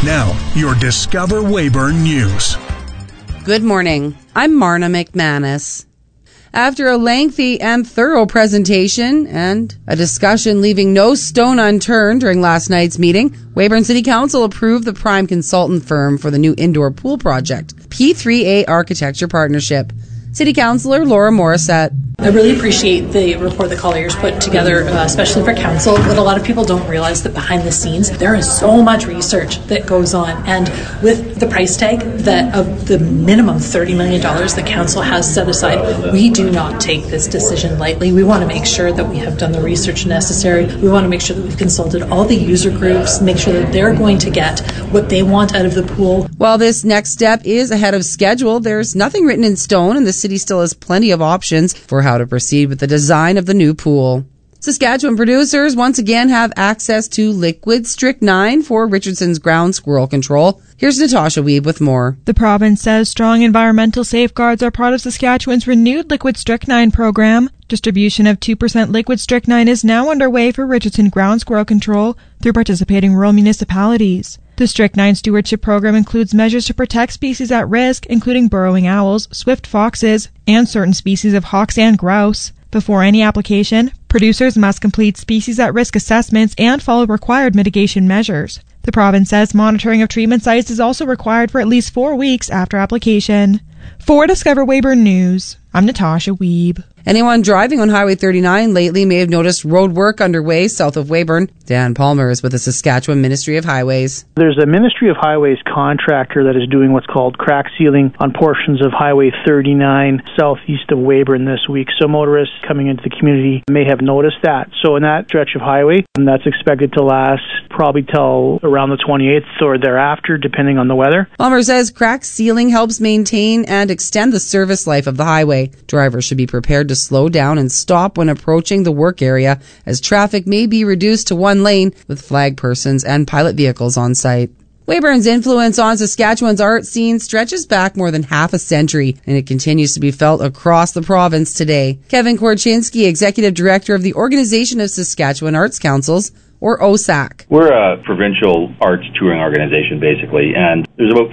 Now, your Discover Weyburn News. Good morning. I'm Marna McManus. After a lengthy and thorough presentation and a discussion leaving no stone unturned during last night's meeting, Weyburn City Council approved the prime consultant firm for the new indoor pool project, P3A Architecture Partnership. City Councillor Laura Morissette. I really appreciate the report that Colliers put together, especially for council, but a lot of people don't realize that behind the scenes there is so much research that goes on, and with the price tag that of the minimum $30 million the council has set aside, we do not take this decision lightly. We want to make sure that we have done the research necessary. We want to make sure that we've consulted all the user groups, make sure that they're going to get what they want out of the pool. While this next step is ahead of schedule, there's nothing written in stone, and the city still has plenty of options for how to proceed with the design of the new pool. Saskatchewan producers once again have access to liquid strychnine for Richardson's ground squirrel control. Here's Natasha Wiebe with more. The province says strong environmental safeguards are part of Saskatchewan's renewed liquid strychnine program. Distribution of 2% liquid strychnine is now underway for Richardson ground squirrel control through participating rural municipalities. The Strychnine Stewardship Program includes measures to protect species at risk, including burrowing owls, swift foxes, and certain species of hawks and grouse. Before any application, producers must complete species at risk assessments and follow required mitigation measures. The province says monitoring of treatment sites is also required for at least 4 weeks after application. For Discover Weyburn News, I'm Natasha Wiebe. Anyone driving on Highway 39 lately may have noticed road work underway south of Weyburn. Dan Palmer is with the Saskatchewan Ministry of Highways. There's a Ministry of Highways contractor that is doing what's called crack sealing on portions of Highway 39 southeast of Weyburn this week. So motorists coming into the community may have noticed that. So in that stretch of highway, that's expected to last probably till around the 28th or thereafter, depending on the weather. Palmer says crack sealing helps maintain and extend the service life of the highway. Drivers should be prepared to slow down and stop when approaching the work area, as traffic may be reduced to one lane with flag persons and pilot vehicles on site. Weyburn's influence on Saskatchewan's art scene stretches back more than half a century, and it continues to be felt across the province today. Kevin Korchinski, Executive Director of the Organization of Saskatchewan Arts Councils, or OSAC. We're a provincial arts touring organization, basically, and there's about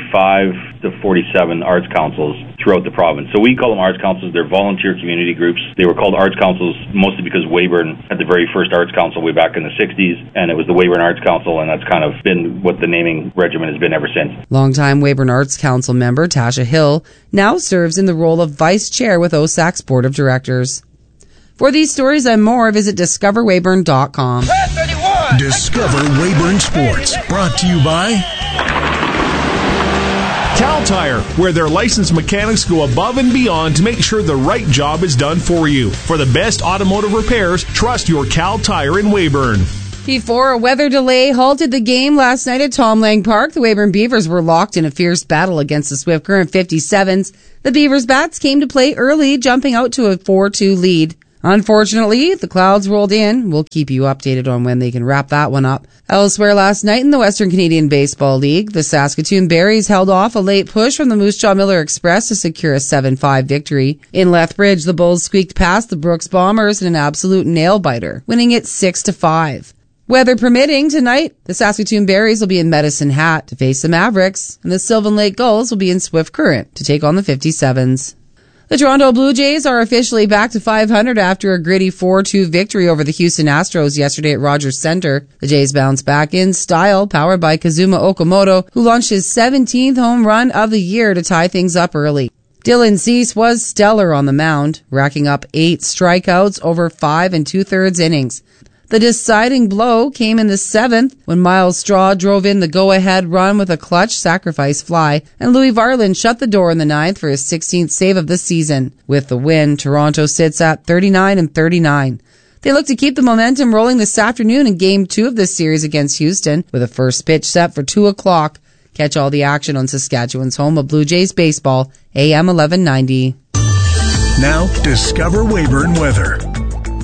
45 to 47 arts councils throughout the province. So we call them arts councils. They're volunteer community groups. They were called arts councils mostly because Weyburn had the very first arts council way back in the 60s, and it was the Weyburn Arts Council, and that's kind of been what the naming regimen has been ever since. Longtime Weyburn Arts Council member Tasha Hill now serves in the role of Vice Chair with OSAC's Board of Directors. For these stories and more, visit discoverweyburn.com. Discover Weyburn Sports, brought to you by Cal Tire, where their licensed mechanics go above and beyond to make sure the right job is done for you. For the best automotive repairs, trust your Cal Tire in Weyburn. Before a weather delay halted the game last night at Tom Lang Park, the Weyburn Beavers were locked in a fierce battle against the Swift Current 57s. The Beavers bats came to play early, jumping out to a 4-2 lead. Unfortunately, the clouds rolled in. We'll keep you updated on when they can wrap that one up. Elsewhere last night in the Western Canadian Baseball League, the Saskatoon Berries held off a late push from the Moose Jaw Miller Express to secure a 7-5 victory. In Lethbridge, the Bulls squeaked past the Brooks Bombers in an absolute nail-biter, winning it 6-5. Weather permitting, tonight, the Saskatoon Berries will be in Medicine Hat to face the Mavericks, and the Sylvan Lake Gulls will be in Swift Current to take on the 57s. The Toronto Blue Jays are officially back to 500 after a gritty 4-2 victory over the Houston Astros yesterday at Rogers Centre. The Jays bounced back in style, powered by Kazuma Okamoto, who launched his 17th home run of the year to tie things up early. Dylan Cease was stellar on the mound, racking up 8 strikeouts over 5 2/3 innings. The deciding blow came in the 7th when Miles Straw drove in the go-ahead run with a clutch sacrifice fly, and Louis Varland shut the door in the 9th for his 16th save of the season. With the win, Toronto sits at 39-39. They look to keep the momentum rolling this afternoon in Game 2 of this series against Houston, with a first pitch set for 2 o'clock. Catch all the action on Saskatchewan's home of Blue Jays baseball, AM 1190. Now, Discover Weyburn weather.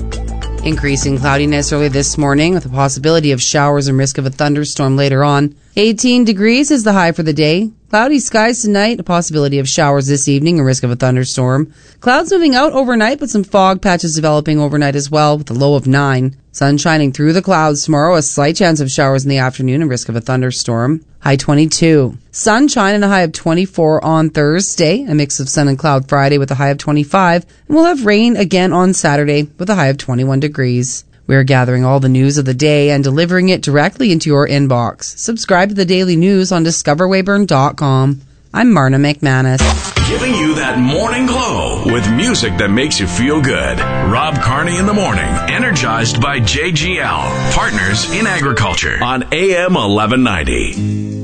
Increasing cloudiness early this morning with a possibility of showers and risk of a thunderstorm later on. 18 degrees is the high for the day. Cloudy skies tonight, a possibility of showers this evening, a risk of a thunderstorm. Clouds moving out overnight, but some fog patches developing overnight as well, with a low of 9. Sun shining through the clouds tomorrow, a slight chance of showers in the afternoon, a risk of a thunderstorm. High 22. Sunshine and a high of 24 on Thursday, a mix of sun and cloud Friday with a high of 25. And we'll have rain again on Saturday with a high of 21 degrees. We're gathering all the news of the day and delivering it directly into your inbox. Subscribe to the Daily News on discoverweyburn.com. I'm Marna McManus. Giving you that morning glow with music that makes you feel good. Rob Carney in the morning, energized by JGL, Partners in Agriculture on AM 1190.